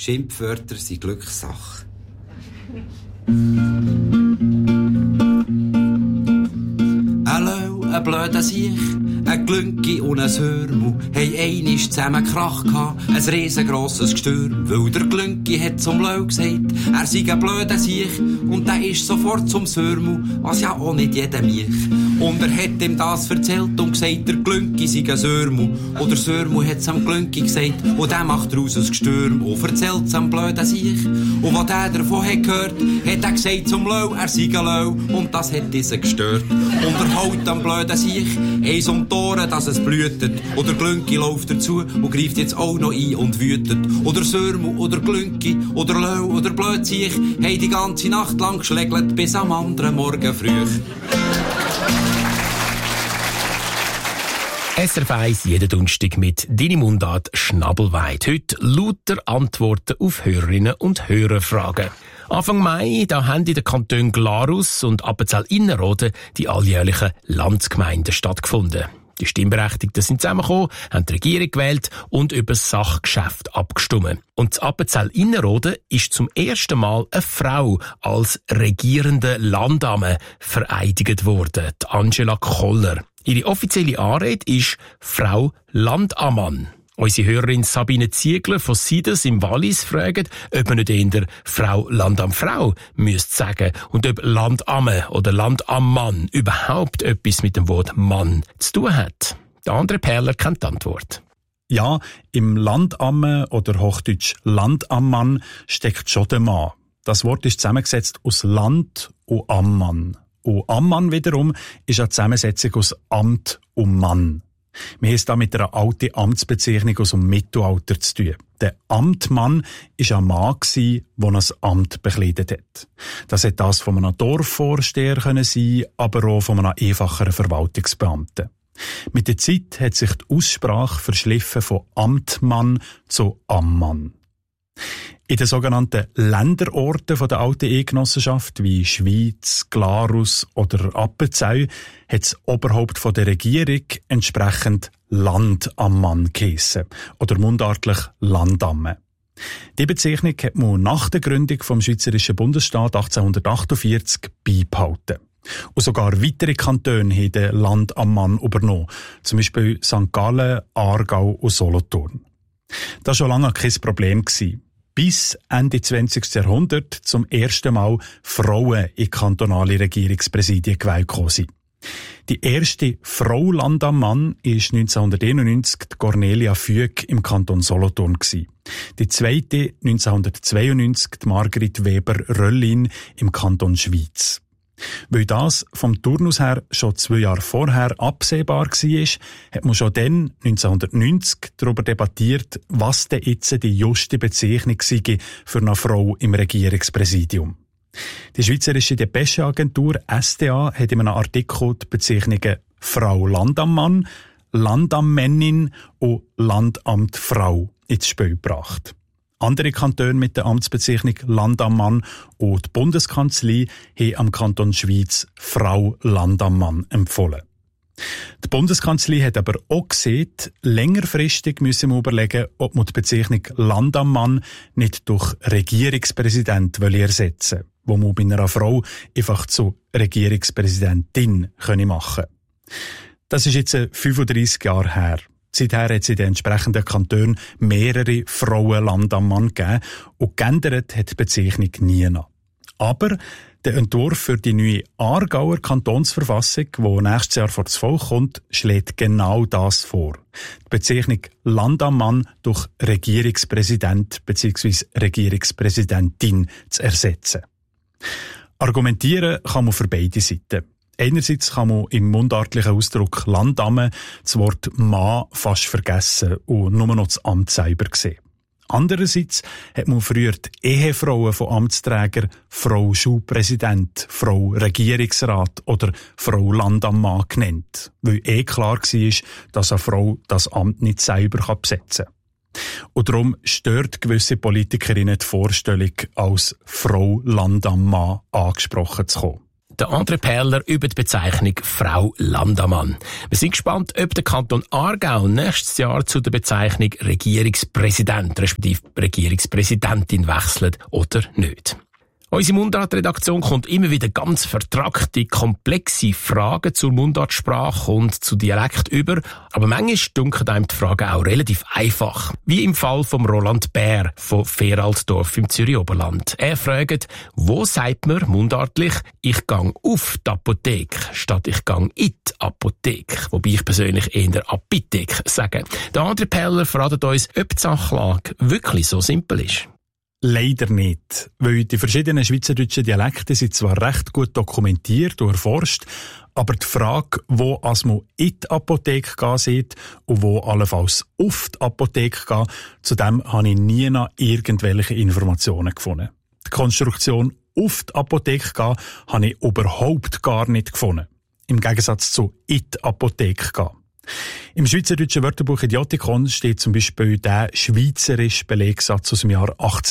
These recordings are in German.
Schimpfwörter sind Glückssache. Hallo, ein blöder Siech, ein Glünki und ein Hörmu haben einmal zusammen Krach gehabt, ein riesengrosses Gestürm. Weil der Glünki hat zum Lau gesagt, er sei ein blöder Siech und der ist sofort zum Hörmu, was ja auch nicht jeder mich. Und er hat ihm das erzählt und gesagt, der Glünki sei ein Hörmu. Und der Hörmu hat's am Glünki gesagt und der macht daraus ein Gestürm und erzählt's am blöden Siech. Und was der davon hat gehört, hat er gesagt zum Lau, er sei ein Lau und das hat diesen gestört. Und er haut am blöden Siech eins um die Ohren, dass es blühtet. Und der Glünki läuft dazu und greift jetzt auch noch ein und wütet. Oder Sörmu, oder Glünki, oder Lau, oder Blödsiech haben die ganze Nacht lang geschlägelt bis am anderen Morgen früh. SRF 1 jeden Donnerstag mit «Deine Mundart Schnabelweit». Heute lauter Antworten auf Hörerinnen und Hörerfragen. Anfang Mai, da haben in den Kantonen Glarus und Appenzell-Innerrhoden die alljährlichen Landsgemeinden stattgefunden. Die Stimmberechtigten sind zusammengekommen, haben die Regierung gewählt und über das Sachgeschäft abgestimmt. Und zu Appenzell-Innerrhoden ist zum ersten Mal eine Frau als regierende Landamme vereidigt worden, die Angela Koller. Ihre offizielle Anrede ist Frau Landammann. Unsere Hörerin Sabine Ziegler von Sides im Wallis fragt, ob man nicht eher Frau Landamfrau müsste sagen und ob Landamme oder Landammann überhaupt etwas mit dem Wort Mann zu tun hat. Der andere Perler kennt die Antwort. Ja, im Landamme oder Hochdeutsch Landammann steckt schon der Mann. Das Wort ist zusammengesetzt aus Land und Ammann. Und Ammann wiederum ist eine Zusammensetzung aus Amt und Mann. Wir haben es da mit einer alten Amtsbezeichnung aus dem Mittelalter zu tun. Der Amtmann war ein Mann, der ein Amt bekleidet hat. Das hätte das von einem Dorfvorsteher können sein, aber auch von einem einfacheren Verwaltungsbeamten. Mit der Zeit hat sich die Aussprache verschliffen von Amtmann zu Ammann. In den sogenannten Länderorten der alten Eidgenossenschaft, wie Schweiz, Glarus oder Appenzell, hat das Oberhaupt der Regierung entsprechend Landammann geheissen, oder mundartlich Landamme. Die Bezeichnung hat man nach der Gründung vom Schweizerischen Bundesstaat 1848 beibehalten. Und sogar weitere Kantone haben den Landammann übernommen, zum Beispiel St. Gallen, Aargau und Solothurn. Das war schon lange kein Problem gewesen. Bis Ende 20. Jahrhundert zum ersten Mal Frauen in kantonale Regierungspräsidien gewählt sind. Die erste Frau Landammann war 1991 die Cornelia Füg im Kanton Solothurn. Die zweite 1992 die Margrit Weber-Röllin im Kanton Schwyz. Weil das vom Turnus her schon 2 Jahre vorher absehbar war, hat man schon dann, 1990, darüber debattiert, was denn jetzt die juste Bezeichnung sei für eine Frau im Regierungspräsidium. Die Schweizerische Depescheagentur SDA hat in einem Artikel die Bezeichnungen Frau Landammann, Landammännin und Landamtfrau ins Spiel gebracht. Andere Kantone mit der Amtsbezeichnung Landammann und die Bundeskanzlei haben am Kanton Schwyz Frau Landammann empfohlen. Die Bundeskanzlei hat aber auch gesehen, längerfristig müssen wir überlegen, ob man die Bezeichnung Landammann nicht durch Regierungspräsident ersetzen will, wo man bei einer Frau einfach zu Regierungspräsidentin machen können. Das ist jetzt 35 Jahre her. Seither hat es in den entsprechenden Kantonen mehrere Frauen Landammann gegeben und geändert hat die Bezeichnung nie noch. Aber der Entwurf für die neue Aargauer Kantonsverfassung, die nächstes Jahr vor das Volk kommt, schlägt genau das vor. Die Bezeichnung Landammann durch Regierungspräsident bzw. Regierungspräsidentin zu ersetzen. Argumentieren kann man für beide Seiten. Einerseits kann man im mundartlichen Ausdruck Landamme das Wort Mann fast vergessen und nur noch das Amt selber sehen. Andererseits hat man früher die Ehefrauen von Amtsträgern Frau Schulpräsident, Frau Regierungsrat oder Frau Landammann genannt, weil klar war, dass eine Frau das Amt nicht selber besetzen kann. Und darum stört gewisse Politikerinnen die Vorstellung, als Frau Landammann angesprochen zu kommen. der André Perler über die Bezeichnung Frau Landammann. Wir sind gespannt, ob der Kanton Aargau nächstes Jahr zu der Bezeichnung Regierungspräsident respektive Regierungspräsidentin wechselt oder nicht. Unsere Mundart-Redaktion kommt immer wieder ganz vertrackte, komplexe Fragen zur Mundartsprache und zu Dialekt über, aber manchmal dunkeln einem die Fragen auch relativ einfach. Wie im Fall von Roland Bär von Feraltdorf im Zürich-Oberland. Er fragt, wo sagt man mundartlich, ich gang auf die Apotheke, statt ich gang in die Apotheke, wobei ich persönlich eher Apotheke sage. Der André Perler verratet uns, ob die Sachlage wirklich so simpel ist. Leider nicht, weil die verschiedenen schweizerdeutschen Dialekte sind zwar recht gut dokumentiert und erforscht, aber die Frage, wo man in die Apotheke gehen sieht und wo allenfalls auf die Apotheke gehen, zu dem habe ich nie noch irgendwelche Informationen gefunden. Die Konstruktion auf die Apotheke gehen habe ich überhaupt gar nicht gefunden. Im Gegensatz zu in die Apotheke gehen. Im schweizerdeutschen Wörterbuch Idiotikon steht zum Beispiel der schweizerische Belegsatz aus dem Jahr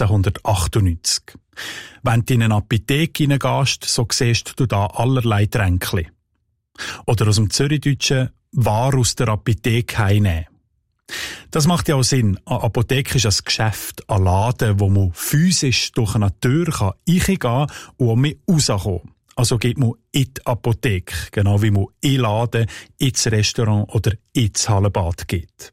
1898. Wenn du in eine Apotheke hineingehst, so siehst du da allerlei Tränkli. Oder aus dem Zürichdeutschen Ware aus der Apotheke heimnehmen. Das macht ja auch Sinn. Eine Apotheke ist ein Geschäft, ein Laden, wo man physisch durch eine Tür reingehen kann und auch mit rauskommen. Also geht man in die Apotheke, genau wie man in den Laden, ins Restaurant oder ins Hallenbad geht.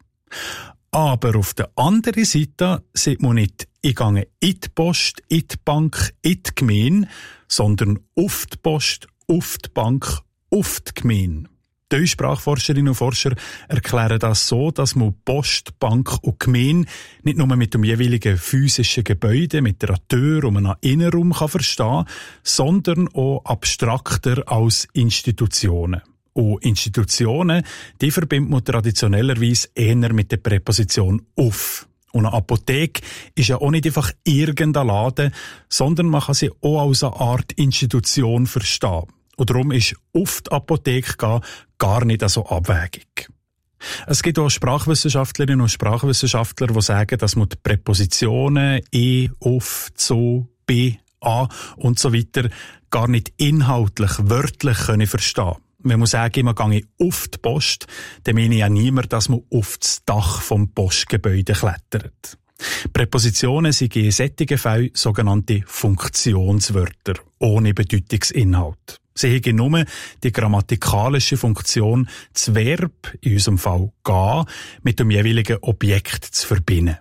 Aber auf der anderen Seite sieht man nicht, ich gehe in die Post, in die Bank, in die Gemeinde, sondern auf die Post, auf die Bank, auf die Gemeinde. Die Sprachforscherinnen und Forscher erklären das so, dass man Post, Bank und Gemeinde nicht nur mit dem jeweiligen physischen Gebäude, mit einer Tür und einem Innenraum verstehen kann, sondern auch abstrakter als Institutionen. Und Institutionen, die verbindet man traditionellerweise eher mit der Präposition «auf». Und eine Apotheke ist ja auch nicht einfach irgendein Laden, sondern man kann sie auch als eine Art Institution verstehen. Und darum ist auf die Apotheke gehen gar nicht so abwegig. Es gibt auch Sprachwissenschaftlerinnen und Sprachwissenschaftler, die sagen, dass man die Präpositionen auf, zu, be, a und so weiter gar nicht inhaltlich, wörtlich verstehen können. Wenn man sagt, man gehe auf die Post, dann meine ich ja niemand, dass man auf das Dach vom Postgebäude klettert. Präpositionen sind in solchen Fällen sogenannte Funktionswörter, ohne Bedeutungsinhalt. Sie haben nur die grammatikalische Funktion, das Verb, in unserem Fall gehen, mit dem jeweiligen Objekt zu verbinden.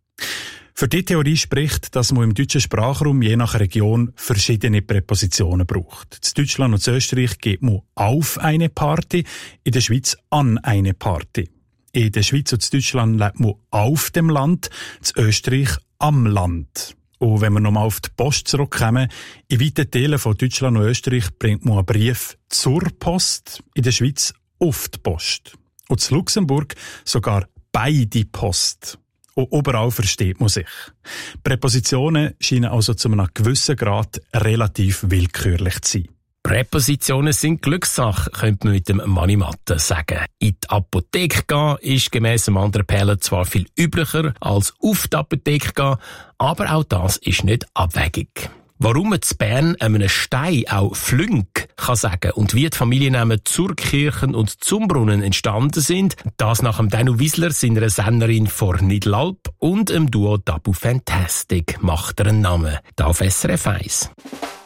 Für die Theorie spricht, dass man im deutschen Sprachraum je nach Region verschiedene Präpositionen braucht. In Deutschland und in Österreich geht man auf eine Party, in der Schweiz an eine Party. In der Schweiz und in Deutschland lebt man auf dem Land, in Österreich am Land. Und wenn wir nochmal auf die Post zurückkommen, in weiten Teilen von Deutschland und Österreich bringt man einen Brief zur Post, in der Schweiz auf die Post. Und in Luxemburg sogar bei die Post. Und überall versteht man sich. Präpositionen scheinen also zu einem gewissen Grad relativ willkürlich zu sein. Präpositionen sind Glückssache, könnte man mit dem Manimatte sagen. In die Apotheke gehen ist gemäss dem André Perler zwar viel üblicher als auf die Apotheke gehen, aber auch das ist nicht abwegig. Warum man in Bern einem Stein auch Flünk kann sagen und wie die Familiennamen Zurkirchen und Zumbrunnen entstanden sind, das nach dem Danu Wiesler, seiner Sennerin vor Nidlalp und dem Duo Tabu Fantastic macht er einen Namen. Da auf SRF 1.